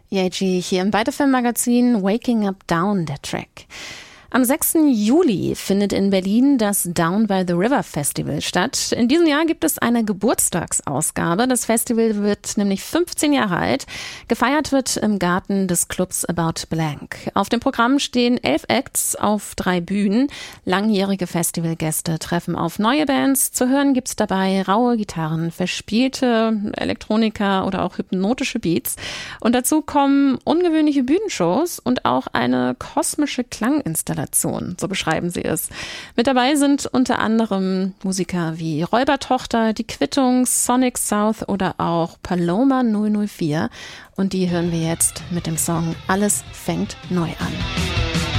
EIG hier im Weiterfilm-Magazin Waking Up Down, der Track. Am 6. Juli findet in Berlin das Down by the River Festival statt. In diesem Jahr gibt es eine Geburtstagsausgabe. Das Festival wird nämlich 15 Jahre alt. Gefeiert wird im Garten des Clubs About Blank. Auf dem Programm stehen 11 Acts auf 3 Bühnen. Langjährige Festivalgäste treffen auf neue Bands. Zu hören gibt's dabei raue Gitarren, verspielte Elektronika oder auch hypnotische Beats. Und dazu kommen ungewöhnliche Bühnenshows und auch eine kosmische Klanginstallation. So beschreiben sie es. Mit dabei sind unter anderem Musiker wie Räubertochter, Die Quittung, Sonic South oder auch Paloma 004. Und die hören wir jetzt mit dem Song Alles fängt neu an.